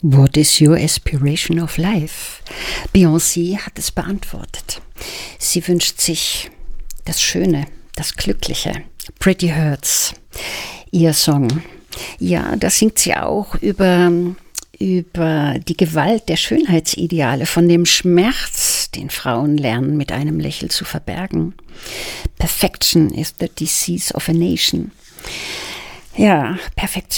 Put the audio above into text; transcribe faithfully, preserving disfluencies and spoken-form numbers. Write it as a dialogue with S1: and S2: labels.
S1: What is your aspiration of life? Beyoncé hat es beantwortet. Sie wünscht sich das Schöne, das Glückliche. Pretty Hurts, ihr Song. Ja, da singt sie auch über, über die Gewalt der Schönheitsideale, von dem Schmerz, den Frauen lernen, mit einem Lächeln zu verbergen. Perfection is the disease of a nation. Ja, Perfektion.